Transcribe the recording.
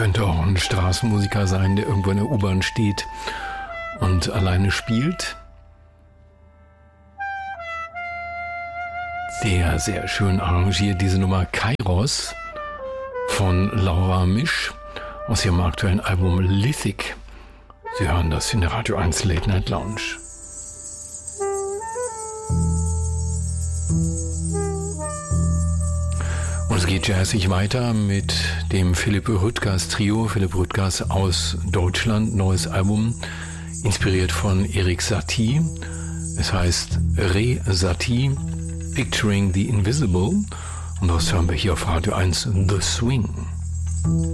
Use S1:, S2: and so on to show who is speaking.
S1: könnte auch ein Straßenmusiker sein, der irgendwo in der U-Bahn steht und alleine spielt. Sehr, sehr schön arrangiert diese Nummer Kairos von Laura Misch aus ihrem aktuellen Album Lithic. Sie hören das in der Radio 1 Late Night Lounge. Und es geht jazzig weiter mit dem Philipp Rüttgers Trio. Philipp Rüttgers aus Deutschland, neues Album, inspiriert von Erik Satie. Es heißt Re Satie, Picturing the Invisible. Und das hören wir hier auf Radio 1 The Swing.